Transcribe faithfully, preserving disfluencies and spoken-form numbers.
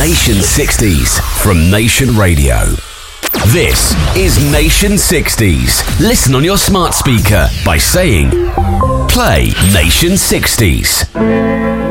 Nation sixties from Nation Radio. This is Nation sixties. Listen on your smart speaker by saying, play Nation sixties.